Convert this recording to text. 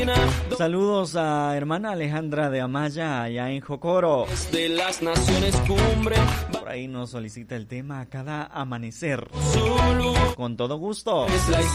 Saludos a hermana Alejandra de Amaya, allá en Jocoro. De las naciones cumbre. Por ahí nos solicita el tema cada amanecer. Zulu. Con todo gusto. Es la